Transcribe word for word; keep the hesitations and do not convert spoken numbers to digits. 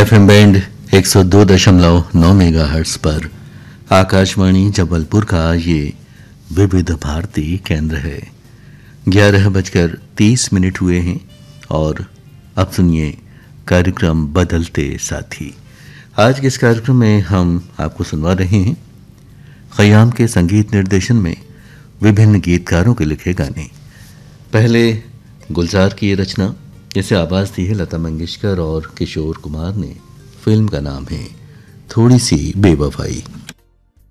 FM band एक सौ दो दशमलव नौ मेगाहर्ट्ज पर आकाशवाणी जबलपुर का ये विविध भारती केंद्र है। ग्यारह बजकर तीस मिनट हुए हैं और अब सुनिए कार्यक्रम बदलते साथी। आज के इस कार्यक्रम में हम आपको सुनवा रहे हैं खयाम के संगीत निर्देशन में विभिन्न गीतकारों के लिखे गाने। पहले गुलजार की ये रचना, जिसे आवाज़ दी है लता मंगेशकर और किशोर कुमार ने। फिल्म का नाम है थोड़ी सी बेवफाई।